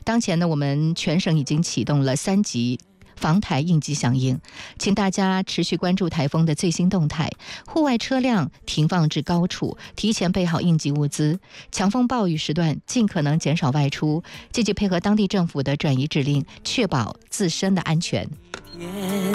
当前呢，我们全省已经启动了3级防台应急响应，请大家持续关注台风的最新动态，户外车辆停放至高处，提前备好应急物资，强风暴雨时段尽可能减少外出，积极配合当地政府的转移指令，确保自身的安全。